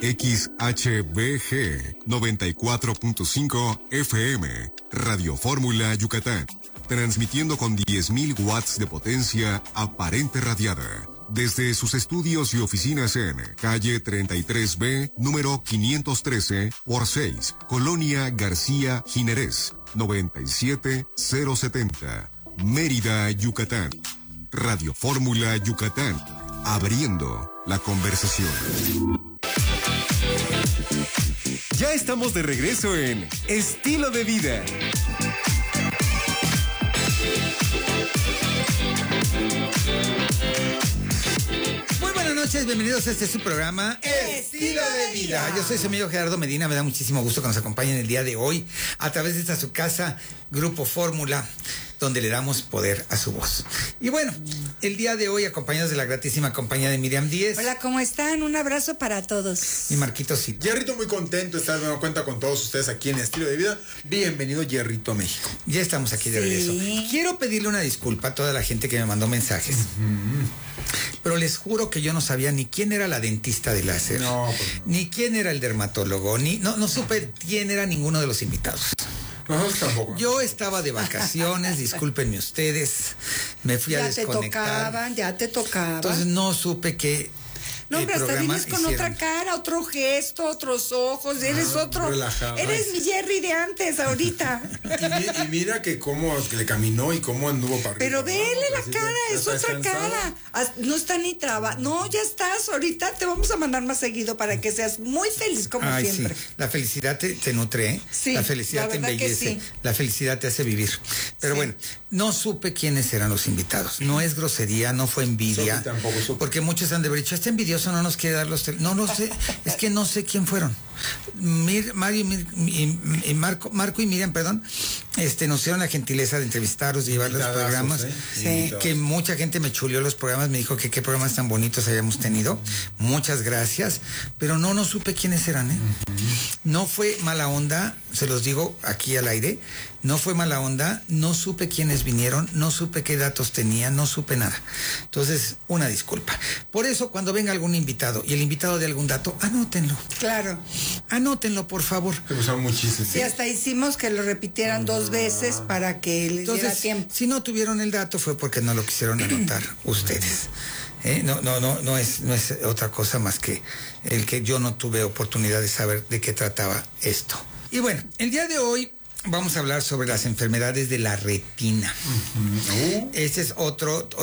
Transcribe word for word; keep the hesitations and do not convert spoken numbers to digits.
X H B G noventa y cuatro punto cinco F M, Radio Fórmula Yucatán, transmitiendo con diez mil watts de potencia aparente radiada. Desde sus estudios y oficinas en calle treinta y tres B, número quinientos trece por seis, Colonia García Jiménez, noventa y siete mil setenta, Mérida, Yucatán. Radio Fórmula Yucatán, abriendo la conversación. Ya estamos de regreso en Estilo de Vida. Buenas noches, bienvenidos a este su programa Estilo de Vida. Yo soy su amigo Gerardo Medina, me da muchísimo gusto que nos acompañen el día de hoy a través de esta su casa, Grupo Fórmula, donde le damos poder a su voz. Y bueno, el día de hoy acompañados de la gratísima compañía de Miriam Díez. Hola, ¿cómo están? Un abrazo para todos. Y Marquito sí. Jerrito, muy contento de estar de nueva cuenta con todos ustedes aquí en Estilo de Vida. Bienvenido, Jerrito, a México. Ya estamos aquí de regreso. Sí. Quiero pedirle una disculpa a toda la gente que me mandó mensajes. Uh-huh. Pero les juro que yo no sabía ni quién era la dentista de láser, no, pues no. Ni quién era el dermatólogo, ni no, no supe quién era ninguno de los invitados. Nosotros tampoco. Yo estaba de vacaciones, discúlpenme ustedes, me fui ya a desconectar. Ya te tocaban, ya te tocaban. Entonces no supe que No, hombre, hasta vienes con hicieron. Otra cara, otro gesto, otros ojos, eres ah, otro. Relajado. Eres mi Jerry de antes, ahorita. y, y mira que cómo que le caminó y cómo anduvo para arriba. Pero vele ¿no? la cara, es otra cara. No está ni traba. No, ya estás, ahorita te vamos a mandar más seguido para que seas muy feliz como Ay, siempre. Sí. La felicidad te, te nutre, ¿eh? Sí, la felicidad la te embellece, sí. La felicidad te hace vivir. Pero sí. Bueno, no supe quiénes eran los invitados. No es grosería, no fue envidia. Sophie tampoco supe. Porque muchos han de haber dicho, este envidioso no nos quiere dar los... No lo sé, es que no sé quién fueron. Mir, Mario y, y Marco, Marco y Miriam, perdón, este, nos hicieron la gentileza de entrevistarlos, de llevar los programas. ¿eh? Sí. Que mucha gente me chuleó los programas, me dijo que qué programas tan bonitos hayamos tenido. Uh-huh. Muchas gracias, pero no, no supe quiénes eran, ¿eh? Uh-huh. No fue mala onda, se los digo aquí al aire, no fue mala onda, no supe quiénes vinieron, no supe qué datos tenían, no supe nada. Entonces, una disculpa. Por eso, cuando venga algún invitado y el invitado de algún dato, anótenlo. Claro. Anótenlo, por favor. Que usaron muchísimo. Sí, hasta hicimos que lo repitieran dos veces para que les Entonces, diera tiempo. Si no tuvieron el dato fue porque no lo quisieron anotar ustedes. ¿Eh? No, no, no, no es, no es otra cosa más que el que yo no tuve oportunidad de saber de qué trataba esto. Y bueno, el día de hoy vamos a hablar sobre las enfermedades de la retina. Uh-huh. Este es otro